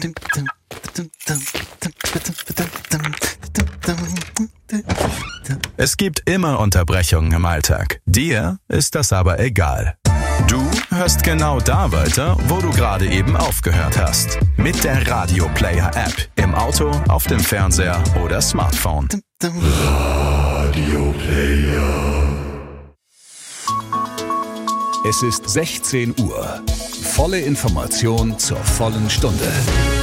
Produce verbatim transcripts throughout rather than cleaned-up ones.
Es gibt immer Unterbrechungen im Alltag. Dir ist das aber egal. Du hörst genau da weiter, wo du gerade eben aufgehört hast. Mit der Radio Player App. Im Auto, auf dem Fernseher oder Smartphone. Radio Player. Es ist sechzehn Uhr. Volle Information zur vollen Stunde.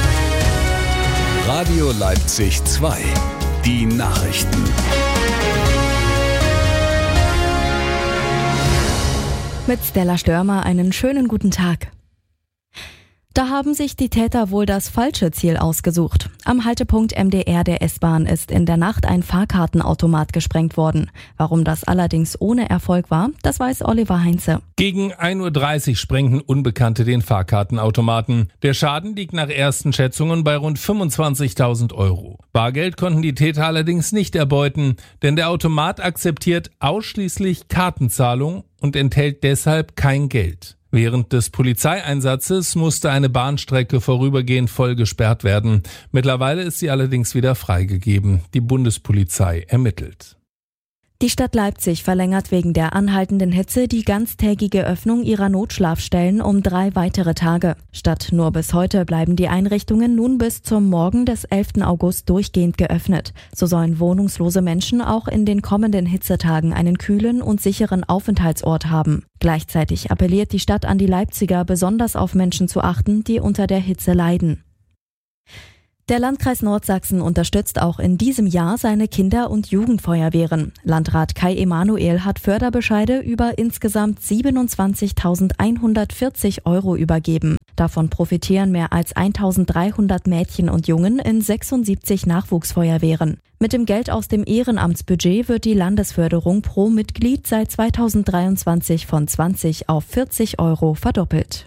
Radio Leipzig zwei. Die Nachrichten. Mit Stella Störmer einen schönen guten Tag. Da haben sich die Täter wohl das falsche Ziel ausgesucht. Am Haltepunkt M D R der S-Bahn ist in der Nacht ein Fahrkartenautomat gesprengt worden. Warum das allerdings ohne Erfolg war, das weiß Oliver Heinze. Gegen ein Uhr dreißig sprengten Unbekannte den Fahrkartenautomaten. Der Schaden liegt nach ersten Schätzungen bei rund fünfundzwanzigtausend Euro. Bargeld konnten die Täter allerdings nicht erbeuten, denn der Automat akzeptiert ausschließlich Kartenzahlung und enthält deshalb kein Geld. Während des Polizeieinsatzes musste eine Bahnstrecke vorübergehend voll gesperrt werden. Mittlerweile ist sie allerdings wieder freigegeben. Die Bundespolizei ermittelt. Die Stadt Leipzig verlängert wegen der anhaltenden Hitze die ganztägige Öffnung ihrer Notschlafstellen um drei weitere Tage. Statt nur bis heute bleiben die Einrichtungen nun bis zum Morgen des elften August durchgehend geöffnet. So sollen wohnungslose Menschen auch in den kommenden Hitzetagen einen kühlen und sicheren Aufenthaltsort haben. Gleichzeitig appelliert die Stadt an die Leipziger, besonders auf Menschen zu achten, die unter der Hitze leiden. Der Landkreis Nordsachsen unterstützt auch in diesem Jahr seine Kinder- und Jugendfeuerwehren. Landrat Kai Emanuel hat Förderbescheide über insgesamt siebenundzwanzigtausendeinhundertvierzig Euro übergeben. Davon profitieren mehr als eintausenddreihundert Mädchen und Jungen in sechsundsiebzig Nachwuchsfeuerwehren. Mit dem Geld aus dem Ehrenamtsbudget wird die Landesförderung pro Mitglied seit zweitausenddreiundzwanzig von zwanzig auf vierzig Euro verdoppelt.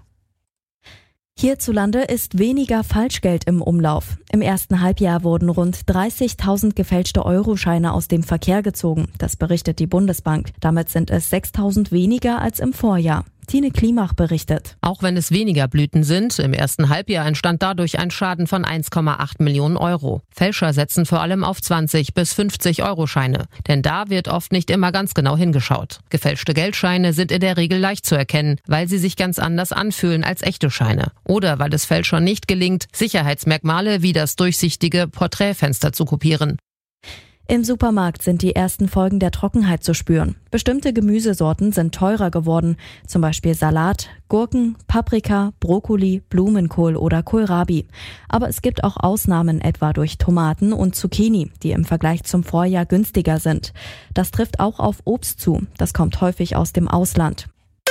Hierzulande ist weniger Falschgeld im Umlauf. Im ersten Halbjahr wurden rund dreißigtausend gefälschte Euroscheine aus dem Verkehr gezogen. Das berichtet die Bundesbank. Damit sind es sechstausend weniger als im Vorjahr. Tine Klimach berichtet. Auch wenn es weniger Blüten sind, im ersten Halbjahr entstand dadurch ein Schaden von eins Komma acht Millionen Euro. Fälscher setzen vor allem auf zwanzig bis fünfzig Euro Scheine, denn da wird oft nicht immer ganz genau hingeschaut. Gefälschte Geldscheine sind in der Regel leicht zu erkennen, weil sie sich ganz anders anfühlen als echte Scheine. Oder weil es Fälschern nicht gelingt, Sicherheitsmerkmale wie das durchsichtige Porträtfenster zu kopieren. Im Supermarkt sind die ersten Folgen der Trockenheit zu spüren. Bestimmte Gemüsesorten sind teurer geworden, zum Beispiel Salat, Gurken, Paprika, Brokkoli, Blumenkohl oder Kohlrabi. Aber es gibt auch Ausnahmen, etwa durch Tomaten und Zucchini, die im Vergleich zum Vorjahr günstiger sind. Das trifft auch auf Obst zu. Das kommt häufig aus dem Ausland.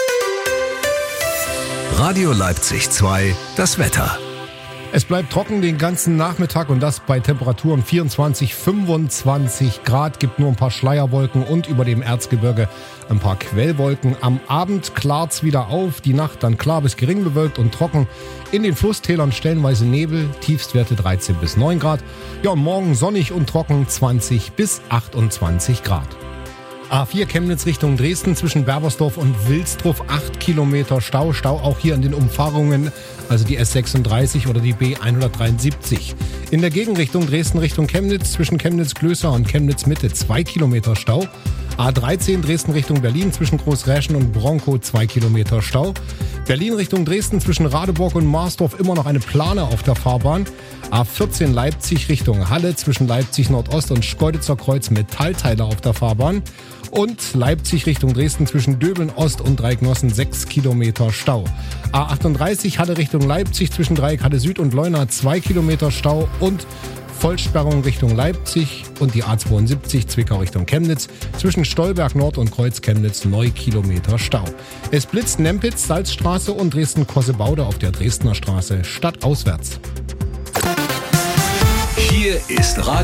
Radio Leipzig zwei, das Wetter. Es bleibt trocken den ganzen Nachmittag und das bei Temperaturen vierundzwanzig, fünfundzwanzig Grad. Gibt nur ein paar Schleierwolken und über dem Erzgebirge ein paar Quellwolken. Am Abend klart's wieder auf, die Nacht dann klar bis gering bewölkt und trocken. In den Flusstälern stellenweise Nebel, Tiefstwerte dreizehn bis neun Grad. Ja, und morgen sonnig und trocken zwanzig bis achtundzwanzig Grad. A vier Chemnitz Richtung Dresden zwischen Berbersdorf und Wilsdruff, acht Kilometer Stau. Stau auch hier an den Umfahrungen, also die S sechsunddreißig oder die B hundertdreiundsiebzig. In der Gegenrichtung Dresden Richtung Chemnitz zwischen Chemnitz-Klößer und Chemnitz-Mitte zwei Kilometer Stau. A dreizehn Dresden Richtung Berlin zwischen Großräschen und Bronkow zwei Kilometer Stau. Berlin Richtung Dresden zwischen Radeburg und Marsdorf immer noch eine Plane auf der Fahrbahn. A vierzehn Leipzig Richtung Halle zwischen Leipzig Nordost und Schkeuditzer Kreuz Metallteile auf der Fahrbahn. Und Leipzig Richtung Dresden zwischen Döbeln Ost und Dreiecknossen sechs Kilometer Stau. A achtunddreißig Halle Richtung Leipzig zwischen Dreieck Halle Süd und Leuna zwei Kilometer Stau und Vollsperrung Richtung Leipzig und die A zweiundsiebzig Zwickau Richtung Chemnitz zwischen Stolberg Nord und Kreuz Chemnitz neun Kilometer Stau. Es blitzt Nempitz, Salzstraße und Dresden-Kossebaude auf der Dresdner Straße stadtauswärts. Hier ist Radio